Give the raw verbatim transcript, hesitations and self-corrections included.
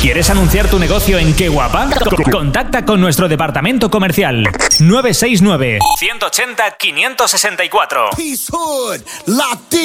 ¿Quieres anunciar tu negocio en Qué Guapa? Contacta con nuestro departamento comercial nueve seis nueve, uno ocho cero, quinientos sesenta y cuatro.